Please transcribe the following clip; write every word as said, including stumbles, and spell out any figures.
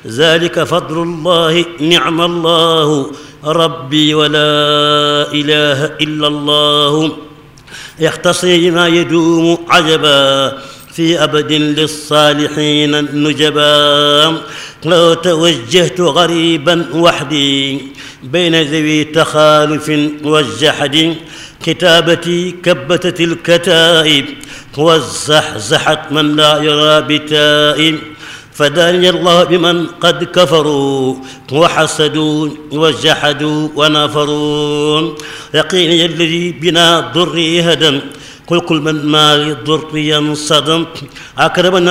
ذلك فضل الله نعم الله ربي ولا إله إلا الله يختصي ما يدوم عجبا في أبد للصالحين النجبا لو توجهت غريبا وحدي بين ذوي تخالف والجحد كتابتي كبتت الكتائب وزحزحت من لا يرى بتائب فداني الله بمن قد كفروا وحسدوا وجحدوا ونفروا يقيني الذي بنا ضري هدم قل كل من ما ضري صدم أكرمنا